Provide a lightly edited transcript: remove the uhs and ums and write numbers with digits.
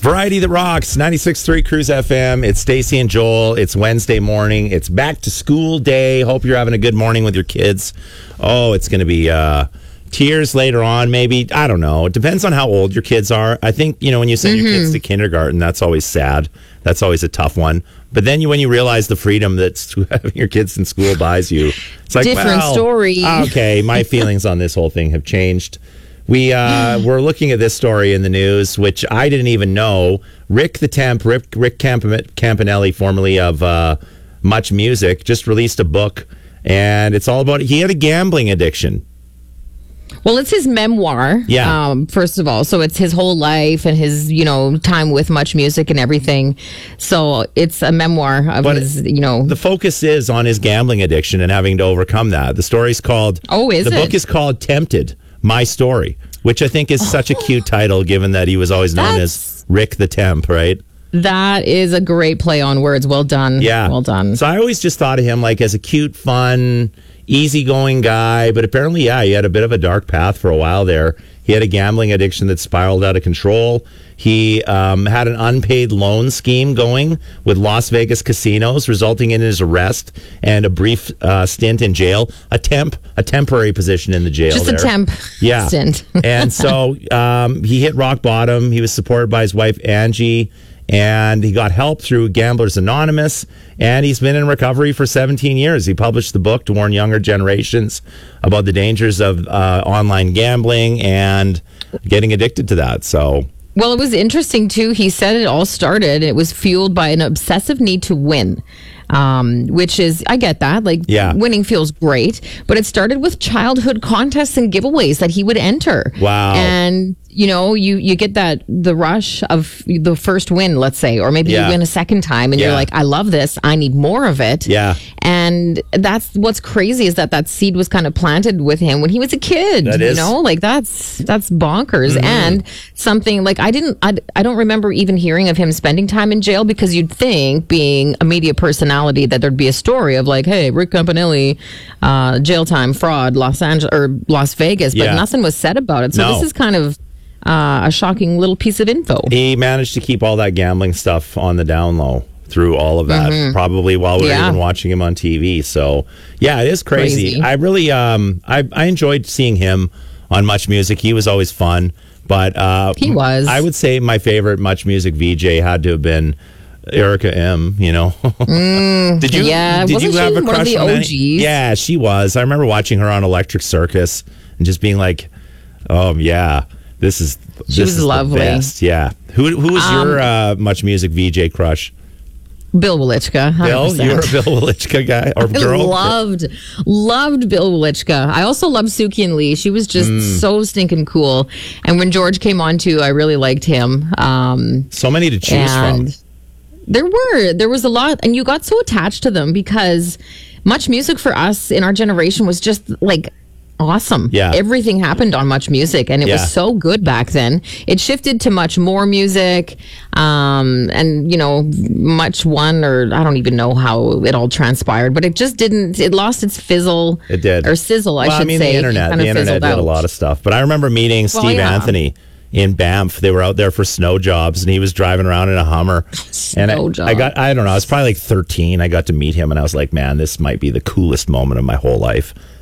Variety that rocks, 96.3 Cruise FM. It's Stacey and Joel. It's Wednesday morning. It's back to school day. Hope you're having a good morning with your kids. Oh, it's going to be tears later on, maybe. I don't know. It depends on how old your kids are. I think, when you send your kids to kindergarten, that's always sad. That's always a tough one. But then when you realize the freedom that having your kids in school buys you, it's like, different story. Okay, my feelings on this whole thing have changed. We're looking at this story in the news, which I didn't even know. Rick Campanelli, formerly of Much Music, just released a book, and it's all about, he had a gambling addiction. Well, it's his memoir, first of all. So it's his whole life and his, time with Much Music and everything. So it's a memoir of his, The focus is on his gambling addiction and having to overcome that. The story's called... The book is called Tempted, My Story, which I think is such a cute title, given that he was always known as Rick the Temp, right? That is a great play on words. Well done. Yeah. Well done. So I always just thought of him like as a cute, fun, easygoing guy, but apparently, he had a bit of a dark path for a while there. He had a gambling addiction that spiraled out of control. He had an unpaid loan scheme going with Las Vegas casinos, resulting in his arrest and a brief stint in jail. A temporary position in the jail. Just a temp stint. And so he hit rock bottom. He was supported by his wife, Angie, and he got help through Gamblers Anonymous, and he's been in recovery for 17 years. He published the book to warn younger generations about the dangers of online gambling and getting addicted to that. So... Well, it was interesting, too. He said it all started, it was fueled by an obsessive need to win, which is, I get that. Winning feels great. But it started with childhood contests and giveaways that he would enter. Wow. And, you get the rush of the first win, let's say, or maybe you win a second time and you're like, I love this. I need more of it. Yeah. And that's what's crazy is that seed was kind of planted with him when he was a kid. That is. That's bonkers. Mm-hmm. And something like I don't remember even hearing of him spending time in jail, because you'd think, being a media personality, that there'd be a story of like, hey, Rick Campanelli, jail time, fraud, Las Vegas, but nothing was said about it. So this is kind of a shocking little piece of info. He managed to keep all that gambling stuff on the down low through all of that, probably while we were even watching him on TV. So, it is crazy. I really, I enjoyed seeing him on Much Music. He was always fun, but he was. I would say my favorite Much Music VJ had to have been Erica M. Did you? Did you have a crush one of the on OGs? Yeah, she was. I remember watching her on Electric Circus and just being like, "Oh yeah, this is lovely." The best. Yeah. Who was your Much Music VJ crush? Bill Welichka. 100%. Bill, you're a Bill Welichka guy or girl? I loved Bill Welichka. I also loved Suki and Lee. She was just so stinking cool. And when George came on too, I really liked him. So many to choose from. There was a lot, and you got so attached to them because Much Music for us in our generation was just like awesome. Yeah. Everything happened on Much Music, and it was so good back then. It shifted to Much More Music, and Much One, or I don't even know how it all transpired, but it just didn't. It lost its fizzle. It did, or sizzle, I should say. The internet did a lot of stuff. But I remember meeting Steve Anthony in Banff. They were out there for snow jobs, and he was driving around in a Hummer. I don't know, I was probably like 13. I got to meet him, and I was like, man, this might be the coolest moment of my whole life.